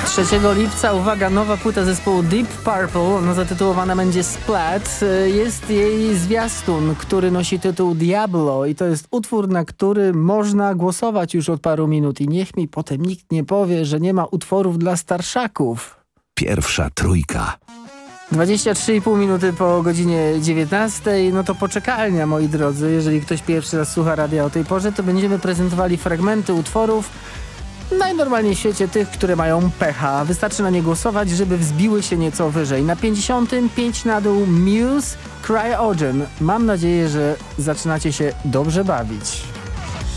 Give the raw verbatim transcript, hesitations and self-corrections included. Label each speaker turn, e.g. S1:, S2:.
S1: trzeciego lipca, uwaga, nowa płyta zespołu Deep Purple, ona zatytułowana będzie Splat. Jest jej zwiastun, który nosi tytuł Diablo i to jest utwór, na który można głosować już od paru minut i niech mi potem nikt nie powie, że nie ma utworów dla starszaków.
S2: Pierwsza trójka.
S1: dwadzieścia trzy i pół minuty po godzinie dziewiętnastej, no to poczekalnia, moi drodzy. Jeżeli ktoś pierwszy raz słucha radia o tej porze, to będziemy prezentowali fragmenty utworów najnormalniej w świecie tych, które mają pecha. Wystarczy na nie głosować, żeby wzbiły się nieco wyżej. Na pięćdziesiątym pięć na dół Muse, Cryogen. Mam nadzieję, że zaczynacie się dobrze bawić.